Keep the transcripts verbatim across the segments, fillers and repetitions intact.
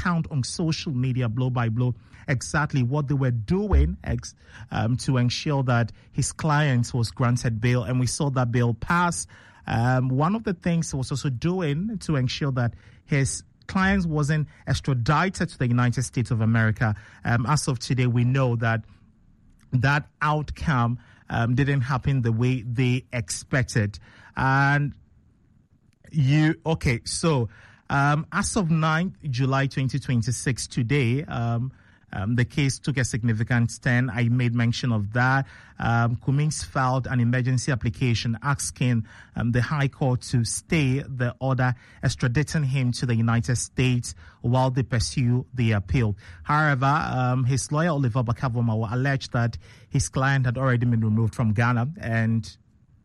recount on social media, blow by blow, exactly what they were doing ex- um, to ensure that his client was granted bail. And we saw that bail pass. Um, one of the things he was also doing to ensure that his clients wasn't extradited to the United States of America. Um, as of today, we know that that outcome um, didn't happen the way they expected. And you, okay, so um, as of ninth of July twenty twenty-six, today, um, Um, the case took a significant turn. I made mention of that. Um, Cummings filed an emergency application asking um, the High Court to stay the order extraditing him to the United States while they pursue the appeal. However, um, his lawyer, Oliver Bakavomawo, alleged that his client had already been removed from Ghana and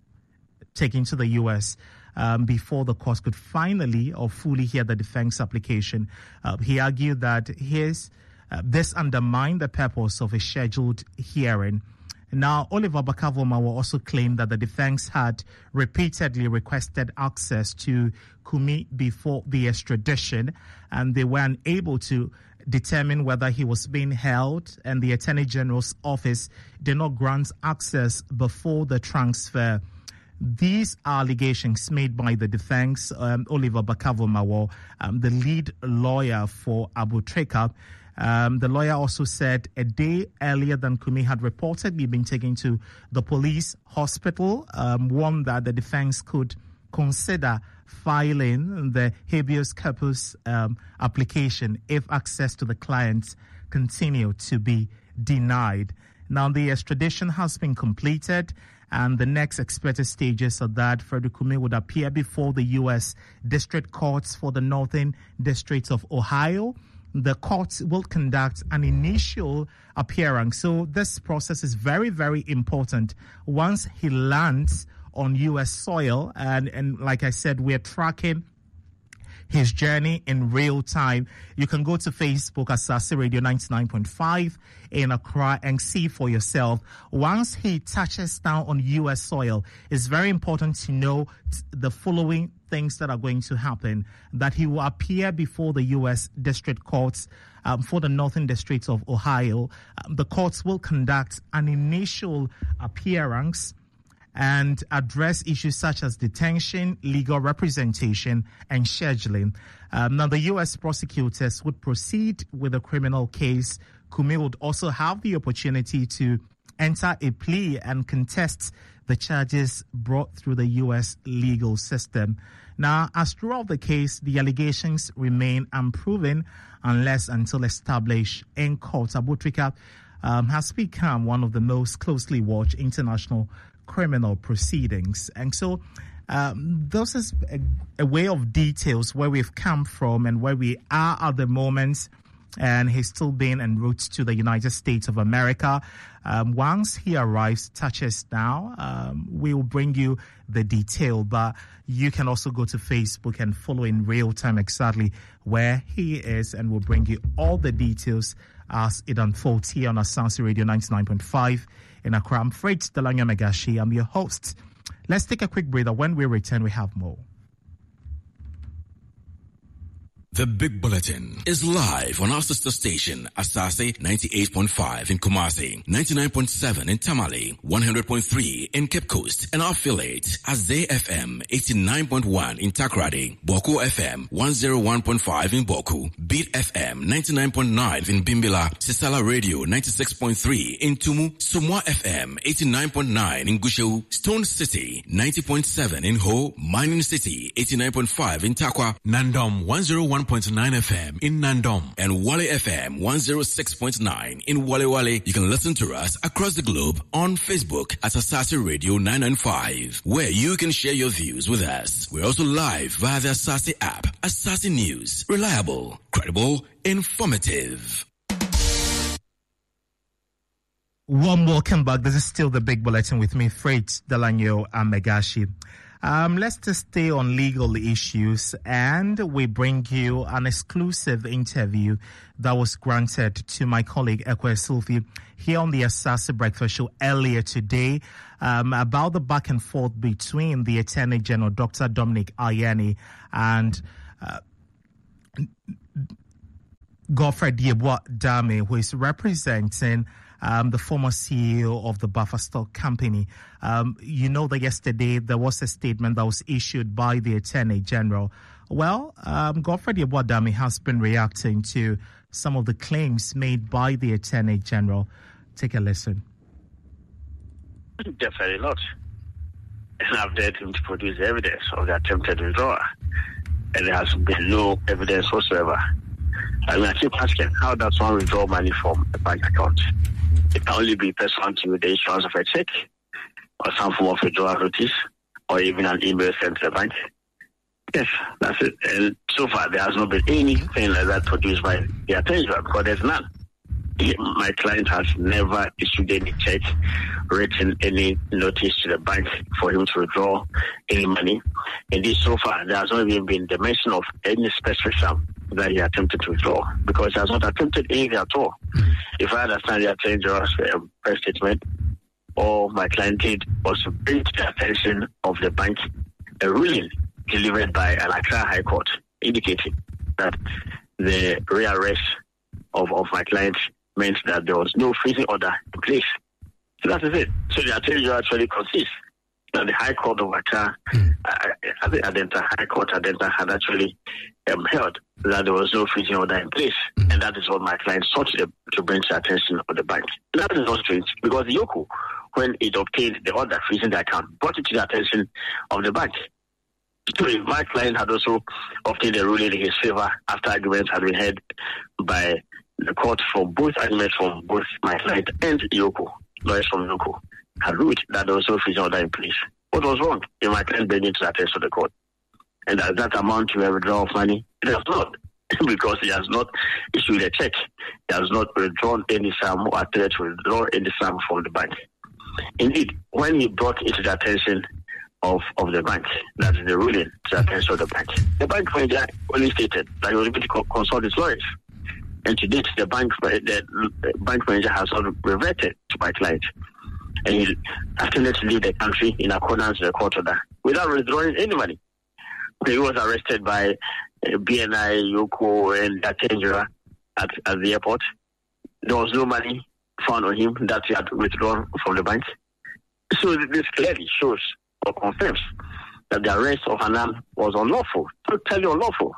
taken to the U S Um, before the court could finally or fully hear the defense application. Uh, he argued that his Uh, this undermined the purpose of a scheduled hearing. Now, Oliver Bakavomawo also claimed that the defense had repeatedly requested access to Kumi before the extradition, and they were unable to determine whether he was being held, and the Attorney General's office did not grant access before the transfer. These allegations made by the defense, um, Oliver Bakavomawo, um, the lead lawyer for Abutreika. Um, the lawyer also said a day earlier than Kumi had reportedly been taken to the police hospital, um, warned that the defense could consider filing the habeas corpus um, application if access to the clients continued to be denied. Now, the extradition has been completed, and the next expected stages are that Frederick Kumi would appear before the U S District Courts for the Northern District of Ohio. The court will conduct an initial appearance. So this process is very, very important. Once he lands on U S soil, and, and like I said, we're tracking his journey in real time. You can go to Facebook at Asase Radio ninety-nine point five in Accra and see for yourself. Once he touches down on U S soil, it's very important to know the following things that are going to happen: that he will appear before the U S District Courts um, for the Northern District of Ohio. Um, the courts will conduct an initial appearance and address issues such as detention, legal representation, and scheduling. Um, now, the U S prosecutors would proceed with a criminal case. Kumi would also have the opportunity to enter a plea and contest the charges brought through the U S legal system. Now, as throughout the case, the allegations remain unproven unless until established in court. Abutreika um, has become one of the most closely watched international criminal proceedings. And so um, this is a, a way of details where we've come from and where we are at the moment. And he's still being en route to the United States of America. Um, once he arrives, touches now, um, we will bring you the detail. But you can also go to Facebook and follow in real time exactly where he is, and we'll bring you all the details as it unfolds here on Asase Radio ninety-nine point five in Accra. I'm Fred Delanyo Megashi. I'm your host. Let's take a quick breather. When we return, we have more. The Big Bulletin is live on our sister station, Asase ninety-eight point five in Kumasi, ninety-nine point seven in Tamale, one hundred point three in Cape Coast, and our affiliate, Azay F M eighty-nine point one in Takrady, Boku F M one oh one point five in Boku, Beat F M ninety-nine point nine in Bimbila, Sisala Radio ninety-six point three in Tumu, Sumwa F M eighty-nine point nine in Gusau, Stone City ninety point seven in Ho, Mining City eighty-nine point five in Takwa, Nandom one oh one point nine F M in Nandom, and Wale F M one oh six point nine in Wale Wale. You can listen to us across the globe on Facebook at Asase Radio nine ninety-five, where you can share your views with us. We're also live via the Asase app. Asase News, reliable, credible, informative. Warm welcome back. This is still the Big Bulletin with me, Fred Delanyo Megashi. Um, let's just stay on legal issues, and we bring you an exclusive interview that was granted to my colleague Ekwe Sylvie here on the Asase Breakfast Show earlier today um, about the back and forth between the Attorney General, Doctor Dominic Ayeni, and uh, Godfred Yeboah-Dame, who is representing um, the former C E O of the Buffer Stock Company. Um, you know that yesterday there was a statement that was issued by the Attorney General. Well, um, Godfred Yeboah-Dame has been reacting to some of the claims made by the Attorney General. Take a listen. Definitely not. And I've dared him to produce evidence of the attempted withdrawal. And there has been no evidence whatsoever. I mean, I keep asking, how does one withdraw money from a bank account? It can only be pursuant to the issuance of a check or some form of withdrawal notice or even an email sent to the bank. Yes, that's it. And so far, there has not been anything like that produced by the Attorney General because there's none. My client has never issued any check, written any notice to the bank for him to withdraw any money. Indeed, so far, there has not even been the mention of any specific sum that he attempted to withdraw because he has not attempted anything at all. If I understand the Attorney General's uh, press statement, all my client did was to bring to the attention of the bank a ruling delivered by an Accra High Court indicating that the rearrest of, of my client meant that there was no freezing order in place. So that is it. So the Attorney General actually consists that the High Court of Accra, mm. uh, the Adenta High Court Adenta had actually um, held that there was no freezing order in place, mm. and that is what my client sought to, to bring to the attention of the bank. That is not strange because the Yoko, when it obtained the order freezing the account, brought it to the attention of the bank. So my client had also obtained a ruling in his favor after arguments had been heard by the court for both arguments from both my client and Yoko, lawyers from Yoko, had ruled that there was no freezing order in place. What was wrong in my client bringing to the attention of the court? And does that amount to a withdrawal of money? It has not, because he has not issued a check. He has not withdrawn any sum or attempted to withdraw any sum from the bank. Indeed, when he brought it to the attention of, of the bank, that is the ruling to the attention of the bank, the bank manager only stated that he was going to consult his lawyers. And to date, the bank the bank manager has not reverted to my client. And he attempted to leave the country in accordance with the court order without withdrawing any money. He was arrested by B N I, Yoko, and the Attorney General at, at the airport. There was no money found on him that he had withdrawn from the bank. So this clearly shows or confirms that the arrest of Hanan was unlawful, totally unlawful.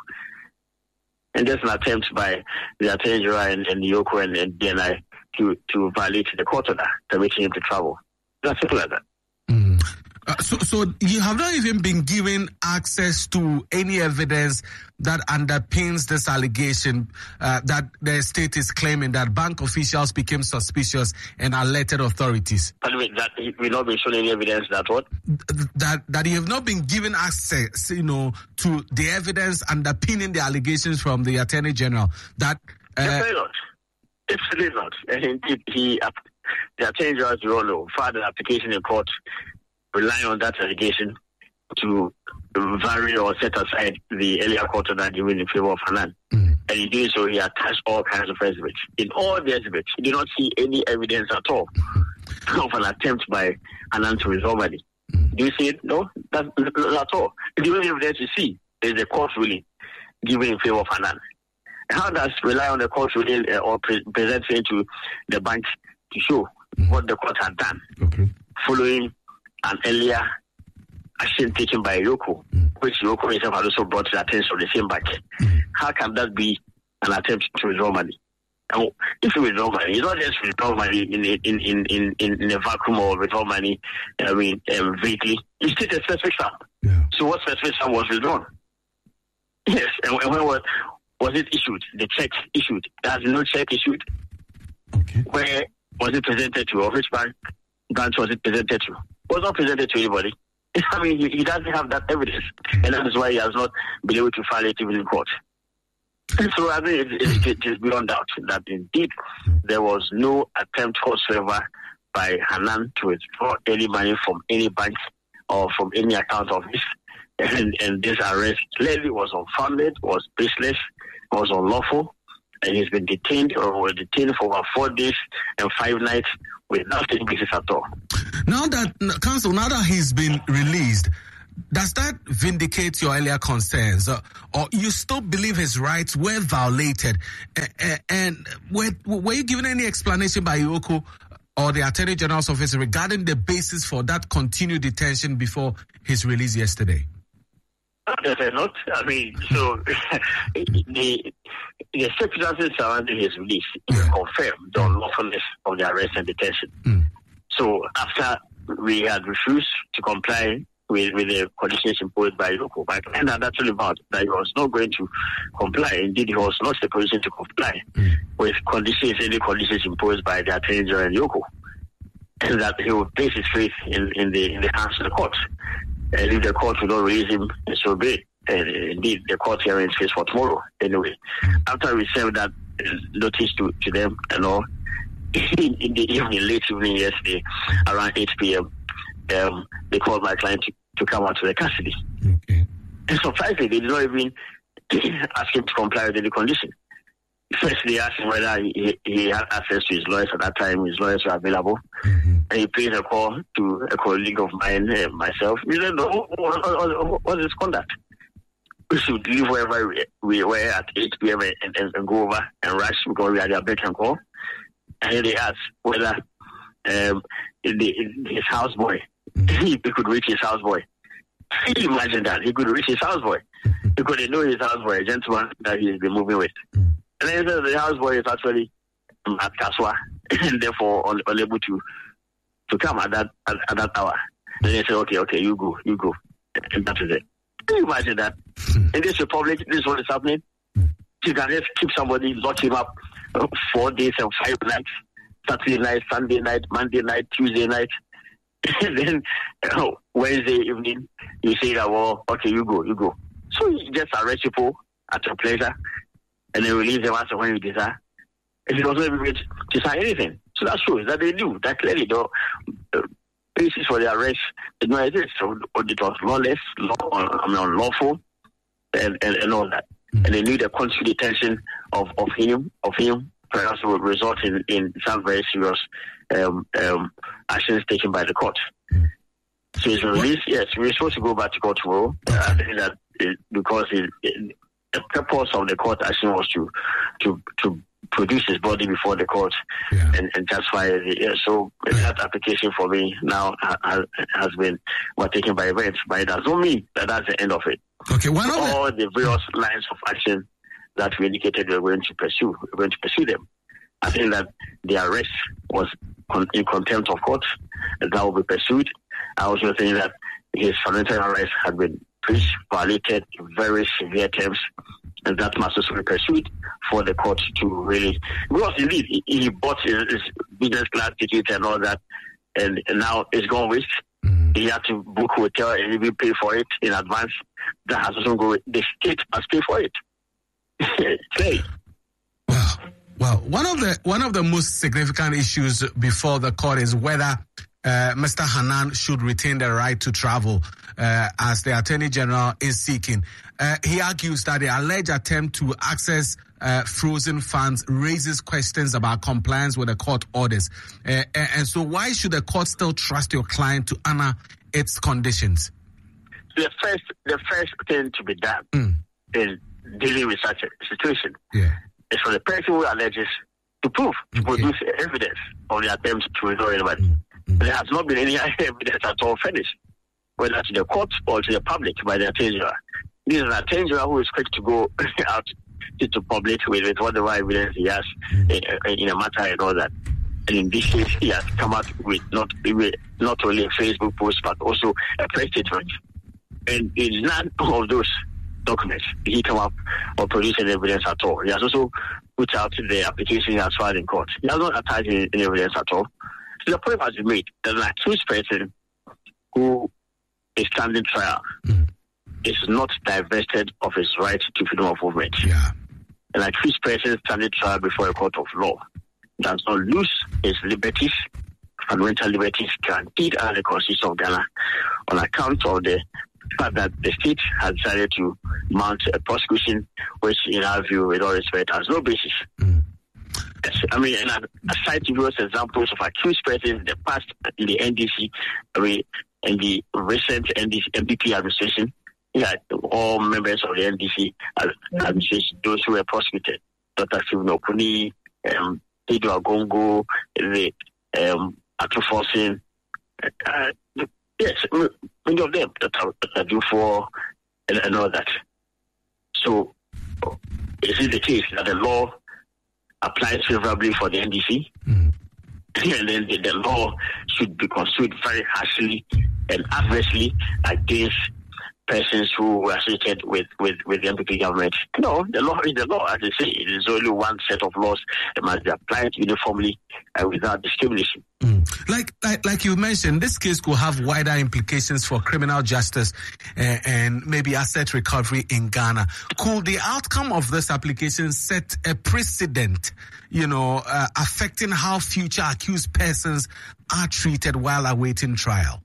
And there's an attempt by the Attorney General and, and Yoko and, and B N I to, to violate the court order, permitting him to travel. That's simple like that. Mm. Uh, so, so you have not even been given access to any evidence that underpins this allegation uh, that the state is claiming that bank officials became suspicious and alerted authorities. I mean, that we've not been shown any evidence that what? That that you have not been given access, you know, to the evidence underpinning the allegations from the Attorney General. That uh, definitely not. Absolutely not. And indeed, he, the Attorney General, as we all know, filed an application in court relying on that allegation to vary or set aside the earlier court order given in favor of Hanan. Mm. And in doing so, he attached all kinds of exhibits. In all the exhibits, he did not see any evidence at all of an attempt by Hanan to withdraw money. Mm. Do you see it? No, that's not at all. The only evidence you see is the court ruling given in favor of Hanan. How does rely on the court ruling uh, or pre- presenting to the bank to show mm. what the court had done okay. following an earlier action taken by Yoko, mm. which Yoko himself had also brought to the attention of the same bank? Mm. How can that be an attempt to withdraw money? And if you withdraw money, it's not just withdraw money in in in in, in, in a vacuum or withdraw money, I mean, um, vaguely. You state a specific sum. Yeah. So what specific sum was withdrawn? Yes, and when was, was it issued? The check issued. There has been no check issued. Okay. Where was it presented to? Or which bank branch was it presented to? Was not presented to anybody. I mean, he, he doesn't have that evidence, and that is why he has not been able to file it even in court. And so I think it, it, it is beyond doubt that indeed there was no attempt whatsoever by Hanan to withdraw any money from any bank or from any account of his, and, and this arrest clearly was unfounded, was baseless, was unlawful, and he's been detained or was detained for over four days and five nights without any basis at all. Now that, Counsel, now that he's been released, does that vindicate your earlier concerns, uh, or you still believe his rights were violated? Uh, uh, and were, were you given any explanation by Iroko or the Attorney General's office regarding the basis for that continued detention before his release yesterday? There's not. I mean, so the the circumstances surrounding his release yeah. confirmed the unlawfulness of the arrest and detention. Mm. So after we had refused to comply with, with the conditions imposed by Iroko, my client had actually vowed that he was not going to comply. Indeed, he was not in a position to comply mm. with conditions, any conditions imposed by the Attorney General and Iroko, and that he would place his faith in, in the in the hands of the court. And if the court will not release him, so be it. And indeed, the court hearing is fixed for tomorrow. Anyway, after we served that notice to, to them and all, in, in the evening, late evening yesterday, around eight p.m., um, they called my client to, to come out to the custody. Okay. And surprisingly, they did not even ask him to comply with any condition. First, they asked him whether he, he had access to his lawyers at that time. His lawyers were available. Mm-hmm. And he placed a call to a colleague of mine, uh, myself. He said, no, what, what, what is conduct? We should leave wherever we, we were at eight p.m. and, and, and go over and rush because we had a beck and call. And they asked whether um, the, his houseboy, mm-hmm. he could reach his houseboy. Can you imagine that? He could reach his houseboy. Because they know his houseboy, a gentleman that he's been moving with. Mm-hmm. And then the houseboy is actually at Kaswa and therefore un- unable to to come at that at, at that hour. And they say, okay, okay, you go, you go. And that is it. Can you imagine that? In this republic, this is what is happening. You can just keep somebody, lock him up uh, four days and five nights. Saturday night, Sunday night, Monday night, Tuesday night. And then uh, Wednesday evening, you say that, well, okay, you go, you go. So you just arrest people at your pleasure. And then release them after when you desire. If it doesn't even to sign anything. So that shows that they do. That clearly the uh, basis for the arrest did not exist. So it was lawless, law, I mean, unlawful, and, and, and all that. Mm-hmm. And they knew the continued detention of, of him, of him, perhaps would result in, in some very serious um, um, actions taken by the court. Mm-hmm. So his release, yes, we're supposed to go back to court tomorrow. Uh, I think that it, because it, it the purpose of the court action was to to to produce his body before the court yeah. and, and justify it. Yeah, so yeah. that application for me now has, has been well, taken by events, but it does not mean that that's the end of it. Okay, one of all the various lines of action that we indicated we were going to pursue, we're going to pursue them. I think that the arrest was in contempt of court, and that will be pursued. I also think that his fundamental arrest had been preached, violated in very severe terms, and that must also be pursued for the court to really, because indeed he, he bought his, his business class ticket and all that, and, and now it's gone waste. Mm-hmm. He had to book hotel and even pay for it in advance. That has also gone. The state must pay for it. Say. Well, well, one of the one of the most significant issues before the court is whether Uh, Mister Hannan should retain the right to travel, uh, as the Attorney General is seeking. Uh, he argues that the alleged attempt to access uh, frozen funds raises questions about compliance with the court orders. Uh, and so why should the court still trust your client to honor its conditions? The first, the first thing to be done mm. in dealing with such a situation yeah. is for the person who alleges to prove, to okay. produce evidence of the attempt to withdraw anybody. Mm. Mm-hmm. There has not been any evidence at all furnished, whether to the court or to the public by the Attorney General. This is an Attorney General who is quick to go out to the public with, with whatever evidence he has mm-hmm. in, in a matter and all that. And in this case, he has come out with not, with not only a Facebook post, but also a press statement. And in none of those documents did he come up or produce any evidence at all. He has also put out the application he has filed in court. He has not attached any evidence at all. The point has been made that an accused person who is standing trial mm. is not divested of his right to freedom of movement. Yeah. An accused person standing trial before a court of law does not lose his liberties, fundamental liberties guaranteed under the Constitution of Ghana on account of the fact that the state has decided to mount a prosecution which, in our view, with all respect, has no basis. Mm. I mean, and I cite various examples of accused persons in the past in the N D C. I mean, in the recent N D C, N P P administration, yeah, all members of the N D C administration, those who were prosecuted, Doctor Stephen Okuni, um, Pedro Agongo, the um, Atufosin, uh, yes, many of them that are, that are due for and, and all that. So, is it the case that the law applies favorably for the N D C? Mm. And then the, the law should be construed very harshly and adversely against persons who were associated with, with, with the N P P government? No, the law is the law. As I say, it is only one set of laws that must be applied uniformly and without discrimination. Mm. Like, like like you mentioned, this case could have wider implications for criminal justice uh, and maybe asset recovery in Ghana. Could the outcome of this application set a precedent, you know, uh, affecting how future accused persons are treated while awaiting trial?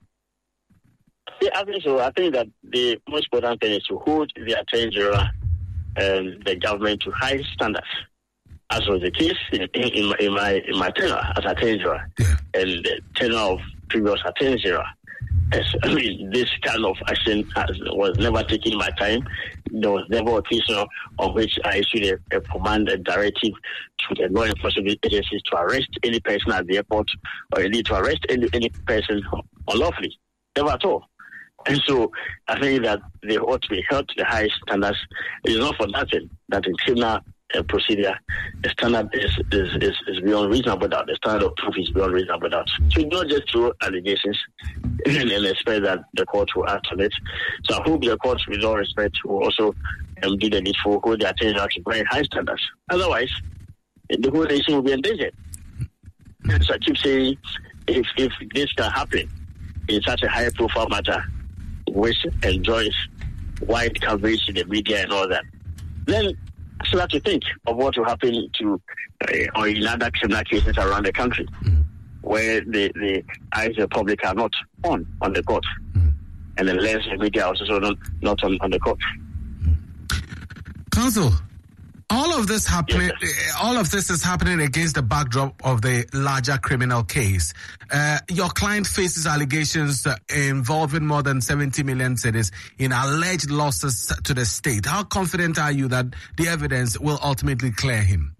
Yeah, I think so. I think that the most important thing is to hold the Attorney General and the government to high standards, as was the case in, in, in my in my tenure as Attorney General yeah. and the tenure of previous Attorney General. Yes, I mean, this kind of action has, was never taken in my time. There was never a occasion on which I issued a, a command, a directive to the law enforcement agencies to arrest any person at the airport or indeed to arrest any, any person unlawfully. Never at all. And so I think that they ought to be held to the highest standards. It is not for nothing that in criminal uh, procedure, the standard is, is, is, is beyond reasonable doubt. The standard of proof is beyond reasonable doubt. So not just through allegations and, and expect that the court will act on it. So I hope the court, with all respect, will also um, do the needful, hold their attention to very high standards. Otherwise, the whole nation will be endangered. So I keep saying, if, if this can happen in such a high-profile matter, which enjoys wide coverage in the media and all that, then I still have to think of what will happen to uh, or in other criminal cases around the country mm. where the, the eyes of the public are not on on the court mm. and the lens of the media are also not, not on, on the court. Mm. Counsel, all of this happening, yes, all of this is happening against the backdrop of the larger criminal case. Uh, your client faces allegations uh, involving more than seventy million cedis in alleged losses to the state. How confident are you that the evidence will ultimately clear him?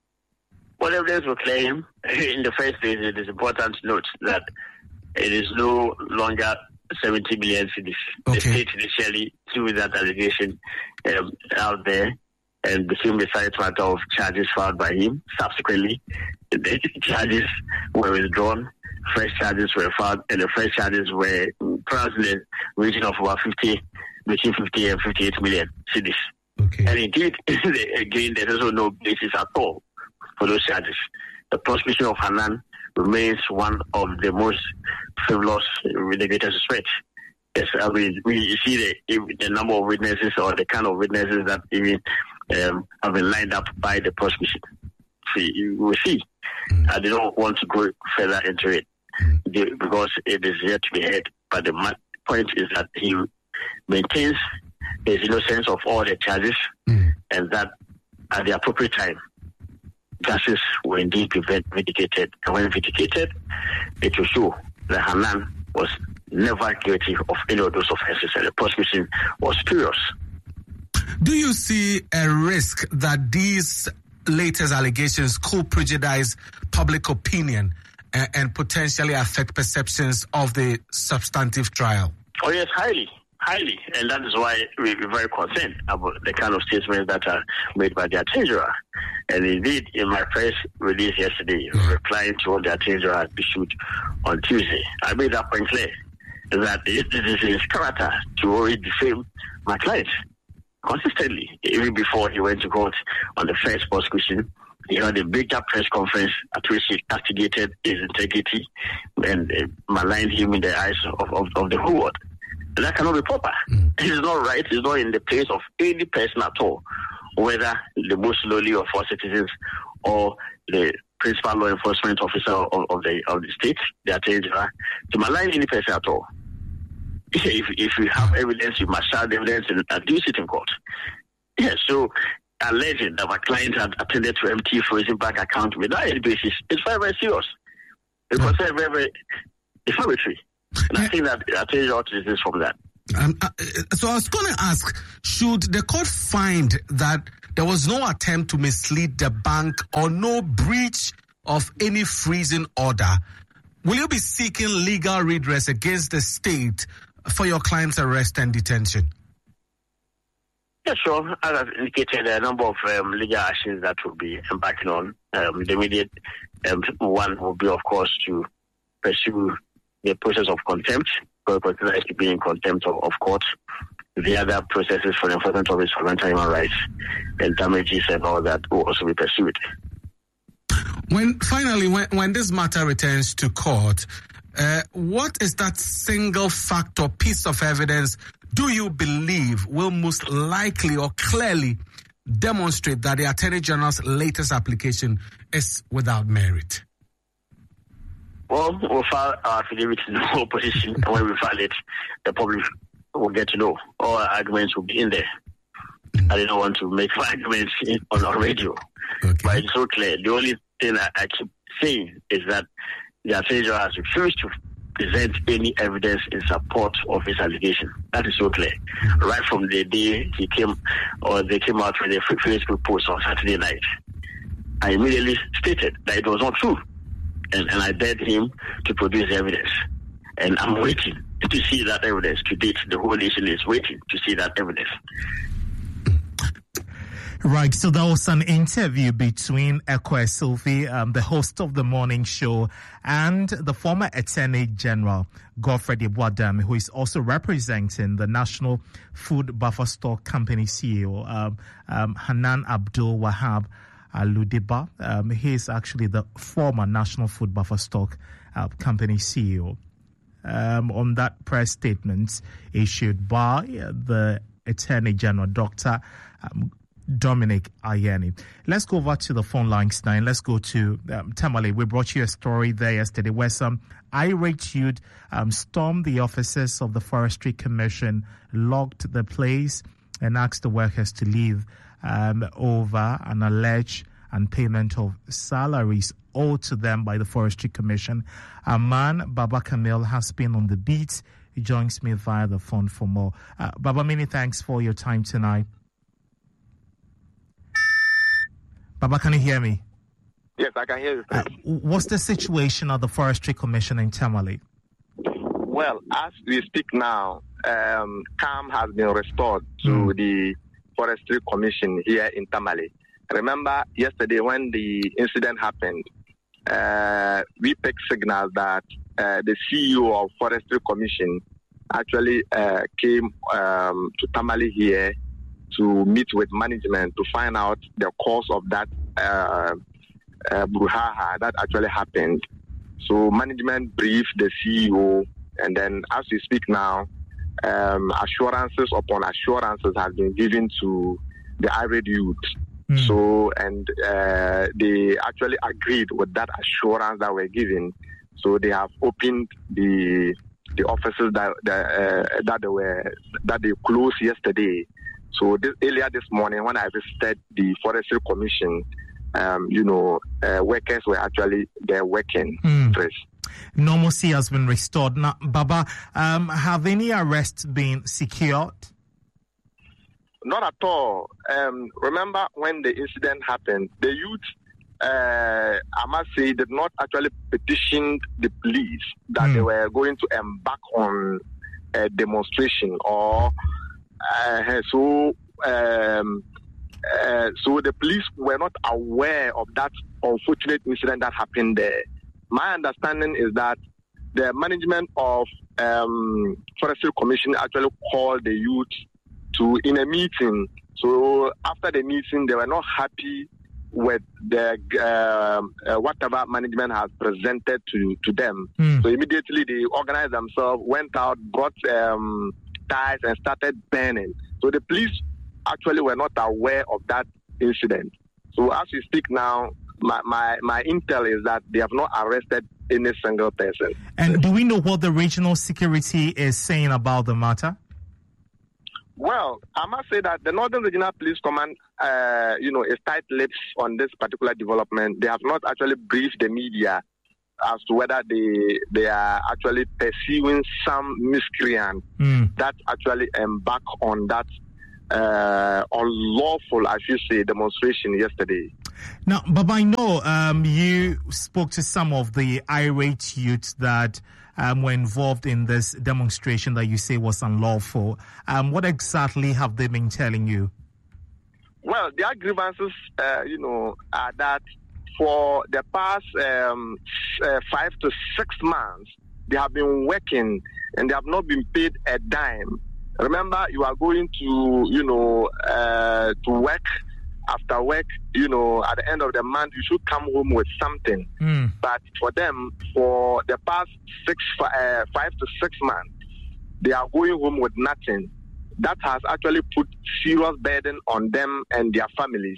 Well, evidence will clear him. In the first place, it is important to note that it is no longer seventy million cedis. Okay. The state initially threw that allegation um, out there and became the site matter of charges filed by him. Subsequently, the charges were withdrawn, fresh charges were filed, and the fresh charges were perhaps in the region of about fifty, between fifty and fifty-eight million cedis. Okay. And indeed, again, there's also no basis at all for those charges. The prosecution of Hanan remains one of the most frivolous with the greatest respect. Yes, I mean, we see the, the number of witnesses or the kind of witnesses that even um, have been lined up by the prosecution. See, you will see. Mm. I don't want to go further into it mm. because it is yet to be heard. But the point is that he maintains his innocence of all the charges mm. and that at the appropriate time, justice will indeed be vindicated. And when vindicated, it will show that Hanan was never guilty of any of those offenses, and the prosecution was spurious. Do you see a risk that these latest allegations could prejudice public opinion and, and potentially affect perceptions of the substantive trial? Oh yes, highly, highly, and that is why we're very concerned about the kind of statements that are made by the Attorney General. And indeed, in my press release yesterday, replying to what the Attorney General had issued on Tuesday, I made that point clear that it is his character to always defame my client consistently. Even before he went to court on the first prosecution, he had a bigger press conference at which he castigated his integrity and uh, maligned him in the eyes of, of, of the whole world. And that cannot be proper. Mm. It is not right. It's not in the place of any person at all, whether the most lowly of our citizens or the principal law enforcement officer of, of the of the state, the Attorney General, to malign any person at all. If if you have evidence, you must have evidence and adduce it in court. Yes, so alleging that my client had attended to empty frozen bank account without any basis is very, very serious. It's very, very, very defamatory. And I think that I tell you what it is from that. Um, uh, so I was going to ask, should the court find that there was no attempt to mislead the bank or no breach of any freezing order, will you be seeking legal redress against the state for your client's arrest and detention? Yeah, sure. As I've indicated, there are a number of um, legal actions that will be embarking on. Um, the immediate um, one will be, of course, to pursue the process of contempt, because consider it to be in contempt of, of court. The other processes for the enforcement of its fundamental human rights and damages and all that will also be pursued. When finally, when, when this matter returns to court, uh, what is that single fact or piece of evidence do you believe will most likely or clearly demonstrate that the Attorney General's latest application is without merit? Well, we'll file our affidavit in the opposition, and when we file it, the public will get to know. All our arguments will be in there. I didn't want to make my arguments in, on our radio, okay. But it's so clear. The only thing I, I keep saying is that the Attorney General has refused to present any evidence in support of his allegation. That is so clear. Right from the day he came, or they came out with a Facebook post on Saturday night, I immediately stated that it was not true. And, and I begged him to produce evidence. And I'm waiting to see that evidence. To date, the whole nation is waiting to see that evidence. Right, so that was an interview between Ekwe Sylvie, um, the host of the morning show, and the former Attorney General, Godfred Yeboah-Dame, who is also representing the National Food Buffer Stock Company C E O, um, um, Hanan Abdul Wahab Aludiba. Um, he is actually the former National Food Buffer Stock uh, Company C E O. Um, on that press statement issued by the Attorney General, Doctor Um, Dominic Ayeni. Let's go over to the phone lines now. Let's go to um, Tamale. We brought you a story there yesterday where some irate youth um, stormed the offices of the Forestry Commission, locked the place, and asked the workers to leave um, over an alleged unpayment of salaries owed to them by the Forestry Commission. A man, Baba Kamil, has been on the beat. He joins me via the phone for more. Uh, Baba, many thanks for your time tonight. Baba, can you hear me? Yes, I can hear you. Uh, what's the situation of the Forestry Commission in Tamale? Well, as we speak now, um, calm has been restored to mm. the Forestry Commission here in Tamale. Remember, yesterday when the incident happened, uh, we picked signals that uh, the C E O of Forestry Commission actually uh, came um, to Tamale here to meet with management to find out the cause of that uh, uh, brouhaha that actually happened. So management briefed the C E O, and then as we speak now, um, assurances upon assurances have been given to the irate youth. Mm. So, and uh, they actually agreed with that assurance that were given. So they have opened the the offices that the, uh, that they were that they closed yesterday. So this, earlier this morning, when I visited the Forestry Commission, um, you know, uh, workers were actually there working. Mm. Normalcy has been restored. Now, Baba, um, have any arrests been secured? Not at all. Um, remember when the incident happened, the youth, uh, I must say, did not actually petition the police that mm. they were going to embark on a demonstration or uh, so. Um, uh, so the police were not aware of that unfortunate incident that happened there. My understanding is that the management of um, Forestry Commission actually called the youth to in a meeting. So after the meeting, they were not happy with the uh, uh, whatever management has presented to, to them. Mm. So immediately they organized themselves, went out, brought um, ties and started burning. So the police actually were not aware of that incident. So as we speak now, my, my, my intel is that they have not arrested any single person. And do we know what the regional security is saying about the matter? Well, I must say that the Northern Regional Police Command, uh, you know, is tight-lipped on this particular development. They have not actually briefed the media as to whether they they are actually pursuing some miscreant mm. that actually embark on that uh, unlawful, I should say, demonstration yesterday. Now, Baba, I know um, you spoke to some of the irate youths that um, were involved in this demonstration that you say was unlawful. Um, what exactly have they been telling you? Well, their grievances, uh, you know, are that for the past um, uh, five to six months, they have been working and they have not been paid a dime. Remember, you are going to, you know, uh, to work. After work, you know, at the end of the month, you should come home with something. Mm. But for them, for the past six, uh, five to six months, they are going home with nothing. That has actually put serious burden on them and their families.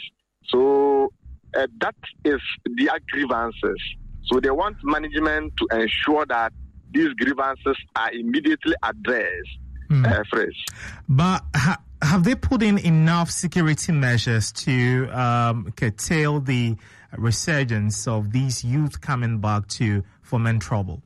So uh, that is their grievances. So they want management to ensure that these grievances are immediately addressed. Mm. Uh, fresh. But ha- have they put in enough security measures to um, curtail the resurgence of these youth coming back to foment trouble?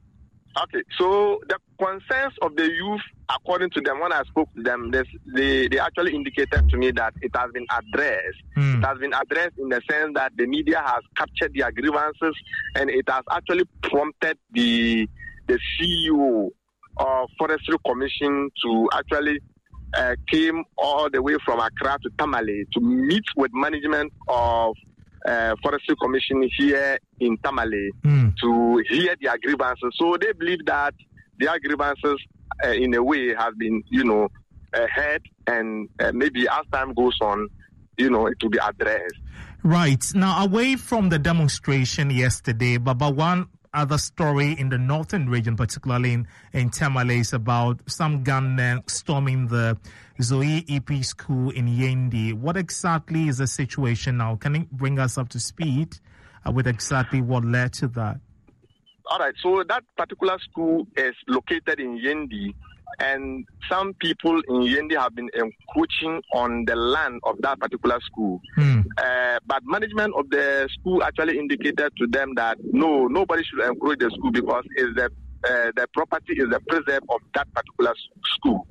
Okay, so the concerns of the youth, according to them, when I spoke to them, they, they, they actually indicated to me that it has been addressed. Mm. It has been addressed in the sense that the media has captured their grievances and it has actually prompted the the C E O of Forestry Commission to actually uh, came all the way from Accra to Tamale to meet with management of uh, Forestry Commission here in Tamale mm. to hear their grievances. So they believe that their grievances, uh, in a way, have been, you know, uh, heard, and uh, maybe as time goes on, you know, it will be addressed. Right. Now, away from the demonstration yesterday, Baba, one other story in the northern region, particularly in, in Tamale, is about some gunmen storming the Zoe E P school in Yendi. What exactly is the situation now? Can you bring us up to speed uh, with exactly what led to that? All right. So that particular school is located in Yendi, and some people in Yendi have been encroaching on the land of that particular school. Hmm. Uh, but management of the school actually indicated to them that no, nobody should encroach the school because is the uh, the property is the preserve of that particular school.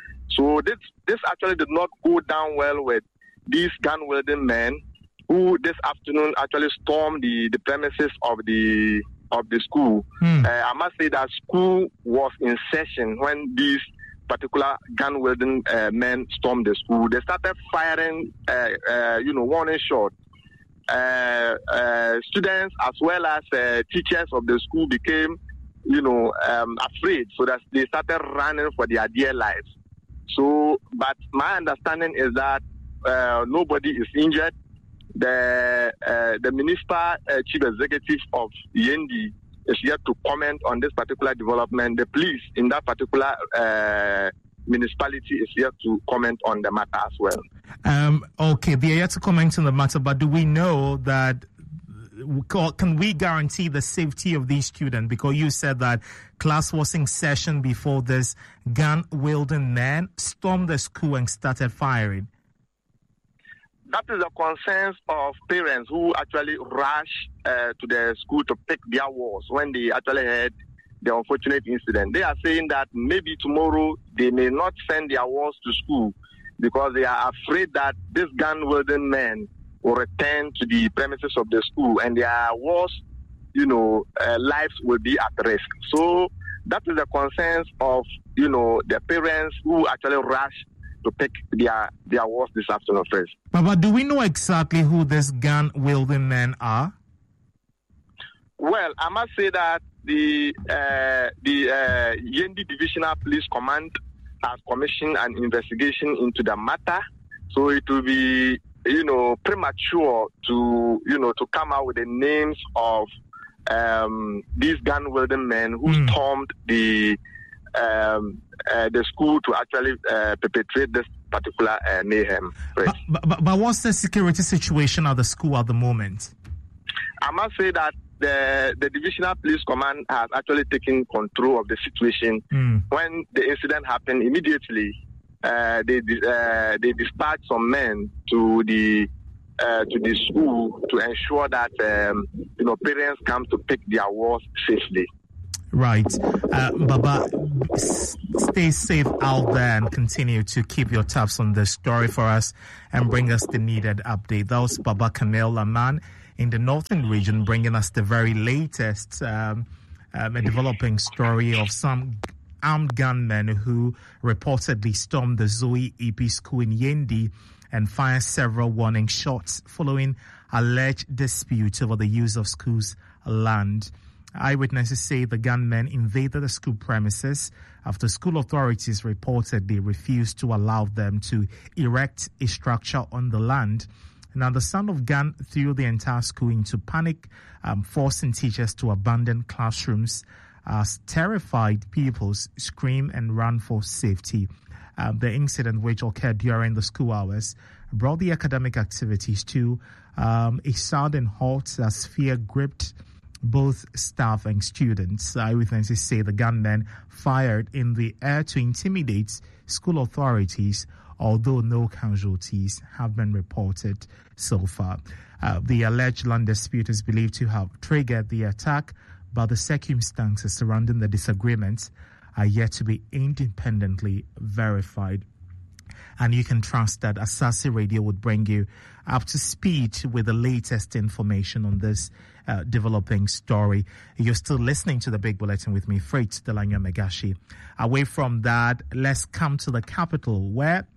So this this actually did not go down well with these gun-wielding men who this afternoon actually stormed the, the premises of the of the school. Hmm. Uh, I must say that school was in session when these particular gun-wielding uh, men stormed the school. They started firing, uh, uh, you know, warning shots. Uh, uh, students as well as uh, teachers of the school became, you know, um, afraid, so that they started running for their dear lives. So, but my understanding is that uh, nobody is injured. The uh, the municipal uh, chief executive of Yendi is yet to comment on this particular development. The police in that particular uh, municipality is yet to comment on the matter as well. Um, okay, they are yet to comment on the matter, but do we know that, can we guarantee the safety of these students? Because you said that class was in session before this gun-wielding man stormed the school and started firing. That is the concerns of parents who actually rush uh, to the school to pick their walls when they actually heard the unfortunate incident. They are saying that maybe tomorrow they may not send their walls to school because they are afraid that this gun-wielding man will return to the premises of the school and their walls, you know, uh, lives will be at risk. So that is the concerns of, you know, the parents who actually rush to pick their their walls this afternoon first. But do we know exactly who these gun-wielding men are? Well, I must say that the uh, the uh, Yendi Divisional Police Command has commissioned an investigation into the matter. So it will be, you know, premature to, you know, to come out with the names of um, these gun-wielding men who mm. stormed the um, uh, the school to actually uh, perpetrate this particular uh, mayhem. But, but, but what's the security situation at the school at the moment? I must say that the the Divisional Police Command has actually taken control of the situation. Mm. When the incident happened, immediately uh, they uh, they dispatched some men to the uh, to the school to ensure that um, you know parents come to pick their wards safely. Right. Uh, Baba, s- stay safe out there and continue to keep your tabs on the story for us and bring us the needed update. That was Baba Kanel Laman in the northern region, bringing us the very latest um, um, a developing story of some armed gunmen who reportedly stormed the Zoe E P school in Yendi and fired several warning shots following alleged dispute over the use of school's land. Eyewitnesses say the gunmen invaded the school premises after school authorities reportedly refused to allow them to erect a structure on the land. Now, the sound of gun threw the entire school into panic, um, forcing teachers to abandon classrooms as terrified pupils scream and run for safety. Um, the incident, which occurred during the school hours, brought the academic activities to um, a sudden halt as fear gripped both staff and students. Eyewitnesses say the gunmen fired in the air to intimidate school authorities, although no casualties have been reported so far. Uh, the alleged land dispute is believed to have triggered the attack, but the circumstances surrounding the disagreements are yet to be independently verified. And you can trust that Asase Radio would bring you up to speed with the latest information on this uh, developing story. You're still listening to the Big Bulletin with me, Freight Delanyo Megashi. Away from that, let's come to the capital, where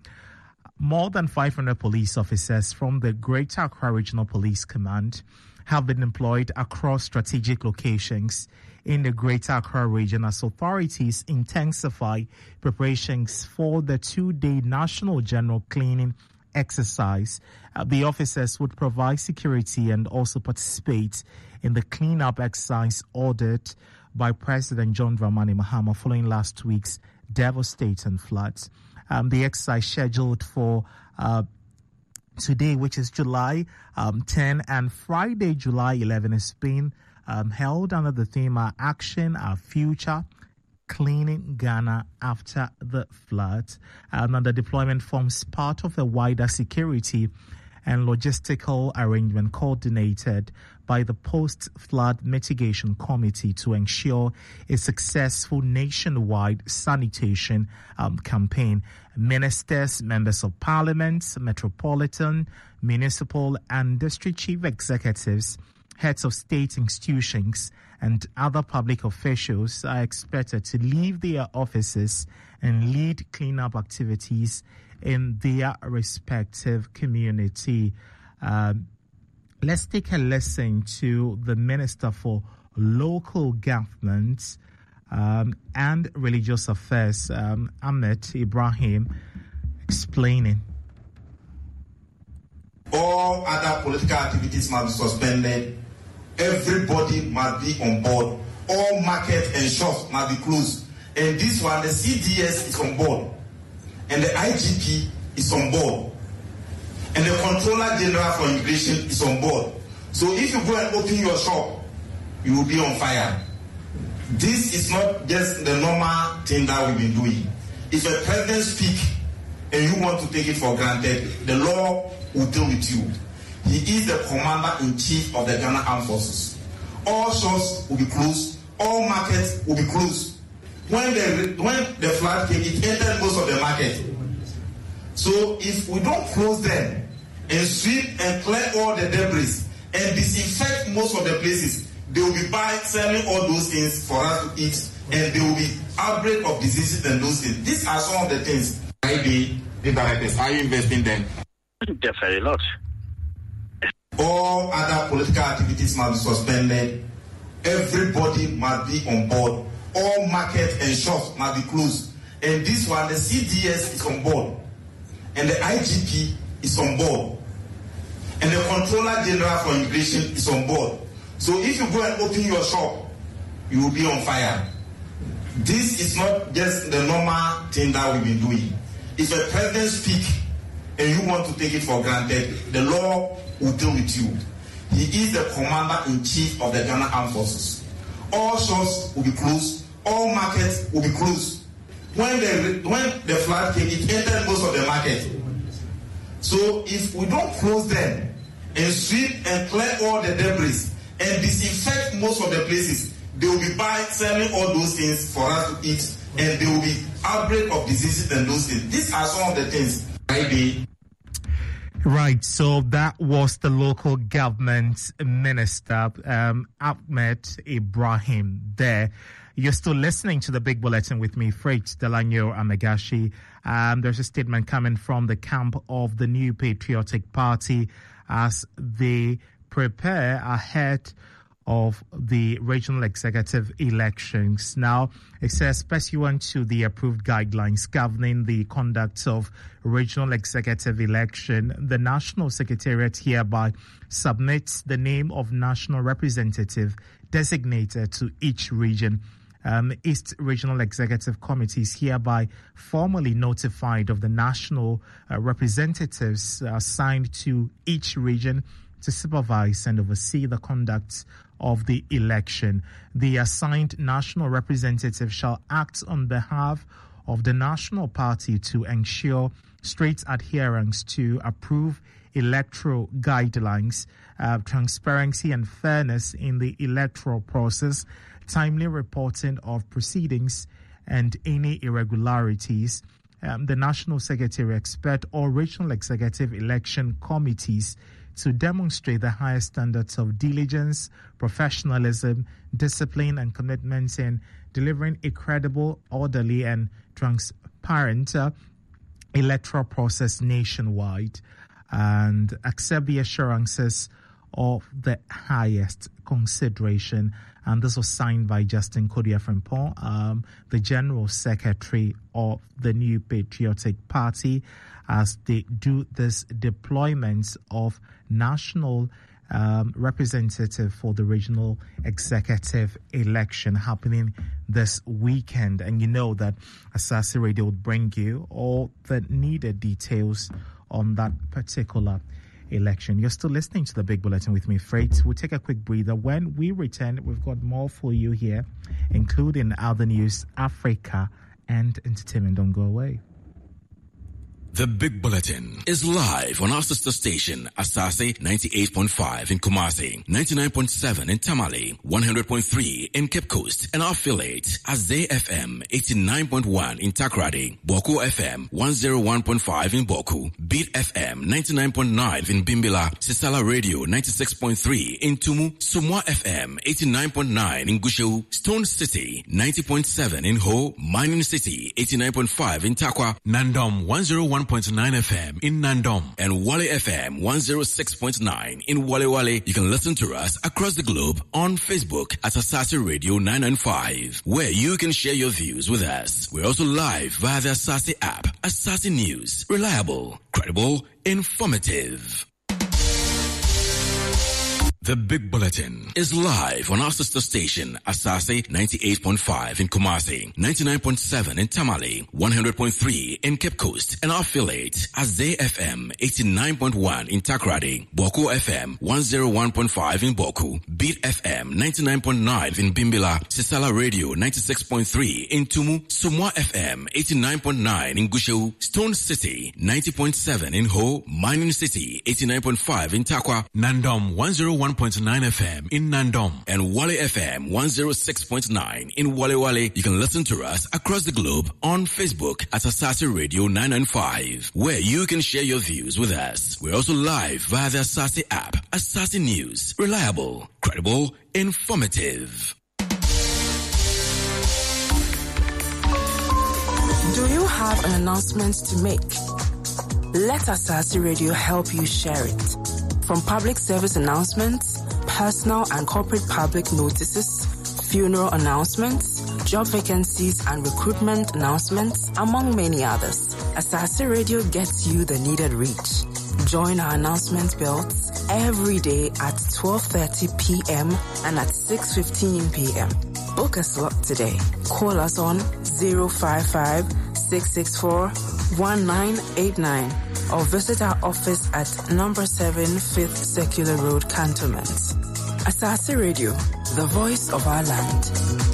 more than five hundred police officers from the Greater Accra Regional Police Command have been employed across strategic locations in the Greater Accra region as authorities intensify preparations for the two-day National General Cleaning exercise. Uh, the officers would provide security and also participate in the cleanup exercise ordered by President John Dramani Mahama following last week's devastating floods. Um, the exercise scheduled for uh, today, which is July um, tenth, and Friday, July eleventh, is being um, held under the theme uh, Action, Our Future, Cleaning Ghana After the Floods. Um, and the deployment forms part of a wider security and logistical arrangement coordinated by the Post-Flood Mitigation Committee to ensure a successful nationwide sanitation um, campaign. Ministers, members of parliament, metropolitan, municipal and district chief executives, heads of state institutions and other public officials are expected to leave their offices and lead cleanup activities in their respective community. Um, let's take a listen to the Minister for Local Government um, and Religious Affairs, um, Ahmed Ibrahim, explaining. All other political activities must be suspended. Everybody must be on board. All markets and shops must be closed. And this one, the C D S is on board. And the I G P is on board. And the Controller General for Immigration is on board. So if you go and open your shop, you will be on fire. This is not just the normal thing that we've been doing. If a president speaks and you want to take it for granted, the law will deal with you. He is the commander-in-chief of the Ghana Armed Forces. All shops will be closed. All markets will be closed. When the when the flood came, it entered most of the market. So if we don't close them and sweep and clear all the debris and disinfect most of the places, they will be buying, selling all those things for us to eat, and there will be outbreak of diseases and those things. These are some of the things. Maybe the directors, are you investing them? Definitely not. All other political activities must be suspended. Everybody must be on board. All markets and shops must be closed. And this one, the C D S is on board. And the I G P is on board. And the Controller General for Immigration is on board. So if you go and open your shop, you will be on fire. This is not just the normal thing that we've been doing. If a president speaks and you want to take it for granted, the law will deal with you. He is the commander-in-chief of the Ghana Armed Forces. All shops will be closed. All markets will be closed. When the when the flood came, it entered most of the market. So if we don't close them and sweep and clear all the debris and disinfect most of the places. They will be buying, selling all those things for us to eat, and there will be outbreak of diseases and those things. These are some of the things. Maybe. Right, so that was the local government minister, um, Ahmed Ibrahim there. You're still listening to the Big Bulletin with me, Freight Delanyo Amegashi. Um, there's a statement coming from the camp of the New Patriotic Party as they prepare ahead of the regional executive elections. Now, it says, pursuant to the approved guidelines governing the conduct of regional executive election, the National Secretariat hereby submits the name of national representative designated to each region. Um, East Regional Executive Committee is hereby formally notified of the national uh, representatives assigned to each region to supervise and oversee the conduct of the election. The assigned national representative shall act on behalf of the national party to ensure strict adherence to approved electoral guidelines, uh, transparency and fairness in the electoral process, timely reporting of proceedings and any irregularities. Um, the National Secretary expects all regional executive election committees to demonstrate the highest standards of diligence, professionalism, discipline, and commitment in delivering a credible, orderly, and transparent uh, electoral process nationwide, and accept the assurances of the highest consideration. And this was signed by Justin Kodia-Frimpong, um, the General Secretary of the New Patriotic Party, as they do this deployment of national um, representative for the regional executive election happening this weekend. And you know that Asase Radio will bring you all the needed details on that particular election. You're still listening to the Big Bulletin with me, Freight. We'll take a quick breather. When we return, we've got more for you here, including other news, Africa, and entertainment. Don't go away. The Big Bulletin is live on our sister station, Asase ninety-eight point five in Kumasi, ninety-nine point seven in Tamale, one hundred point three in Cape Coast, and our affiliate, Azay F M eighty-nine point one in Takrady, Boku F M one oh one point five in Boku, Beat F M ninety-nine point nine in Bimbila, Sisala Radio ninety-six point three in Tumu, Sumwa F M eighty-nine point nine in Gushu, Stone City ninety point seven in Ho, Mining City eighty-nine point five in Takwa, Nandom one oh one point nine F M in Nandom, and Wale F M one oh six point nine in Wale Wale. You can listen to us across the globe on Facebook at Asase Radio nine ninety-five, where you can share your views with us. We're also live via the Asase app. Asase News, reliable, credible, informative. The Big Bulletin is live on our sister station, Asase ninety-eight point five in Kumasi, ninety-nine point seven in Tamale, one hundred point three in Cape Coast, and our affiliate, Azay F M eighty-nine point one in Takrady, Boku F M one oh one point five in Boku, Beat F M ninety-nine point nine in Bimbila, Sisala Radio ninety-six point three in Tumu, Sumwa F M eighty-nine point nine in Gushu, Stone City ninety point seven in Ho, Mining City eighty-nine point five in Takwa, Nandom one oh one point nine F M in Nandom, and Wale F M one oh six point nine in Wale Wale. You can listen to us across the globe on Facebook at Asase Radio nine ninety-five, where you can share your views with us. We're also live via the Asase app. Asase News, reliable, credible, informative. Do you have an announcement to make? Let Asase Radio help you share it. From public service announcements, personal and corporate public notices, funeral announcements, job vacancies and recruitment announcements, among many others, Asase Radio gets you the needed reach. Join our announcement belts every day at twelve thirty p.m. and at six fifteen p.m. Book a slot today. Call us on zero five five, six six four, one nine eight nine or visit our office at number seven Fifth Circular Road, Cantonment. Asase Radio, the voice of our land.